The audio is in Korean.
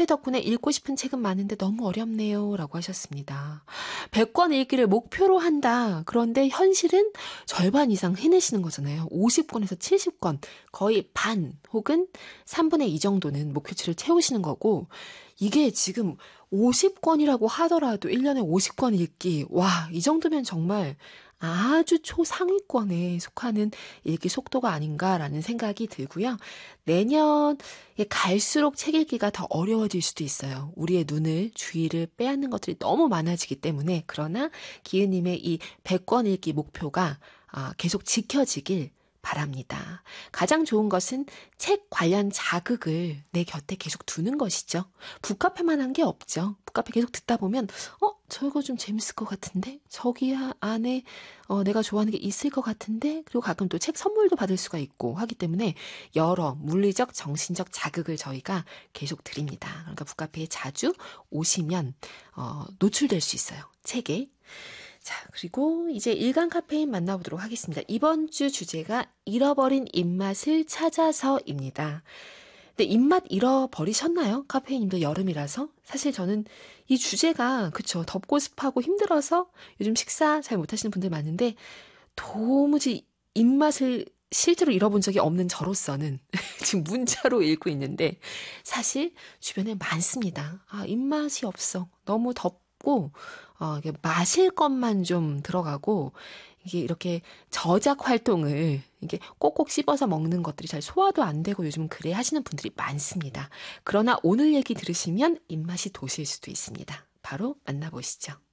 카페 덕분에 읽고 싶은 책은 많은데 너무 어렵네요. 라고 하셨습니다. 100권 읽기를 목표로 한다. 그런데 현실은 절반 이상 해내시는 거잖아요. 50권에서 70권, 거의 반 혹은 3분의 2 정도는 목표치를 채우시는 거고, 이게 지금 50권이라고 하더라도 1년에 50권 읽기, 와, 이 정도면 정말 아주 초상위권에 속하는 읽기 속도가 아닌가라는 생각이 들고요. 내년에 갈수록 책 읽기가 더 어려워질 수도 있어요. 우리의 눈을, 주의를 빼앗는 것들이 너무 많아지기 때문에. 그러나 기은님의 이 100권 읽기 목표가 계속 지켜지길 바랍니다. 가장 좋은 것은 책 관련 자극을 내 곁에 계속 두는 것이죠. 북카페만 한 게 없죠. 북카페 계속 듣다 보면 저거 좀 재밌을 것 같은데? 저기 안에 내가 좋아하는 게 있을 것 같은데? 그리고 가끔 또 책 선물도 받을 수가 있고 하기 때문에 여러 물리적, 정신적 자극을 저희가 계속 드립니다. 그러니까 북카페에 자주 오시면 노출될 수 있어요. 책에. 자, 그리고 이제 일간 카페인 만나보도록 하겠습니다. 이번 주 주제가 잃어버린 입맛을 찾아서입니다. 근데 입맛 잃어버리셨나요? 카페인님도 여름이라서? 사실 저는 이 주제가 그쵸, 덥고 습하고 힘들어서 요즘 식사 잘 못하시는 분들 많은데 도무지 입맛을 실제로 잃어본 적이 없는 저로서는 지금 문자로 읽고 있는데 사실 주변에 많습니다. 입맛이 없어. 너무 덥고 이게 마실 것만 좀 들어가고 이게 이렇게 저작 활동을 이게 꼭꼭 씹어서 먹는 것들이 잘 소화도 안 되고 요즘 그래 하시는 분들이 많습니다. 그러나 오늘 얘기 들으시면 입맛이 도실 수도 있습니다. 바로 만나보시죠.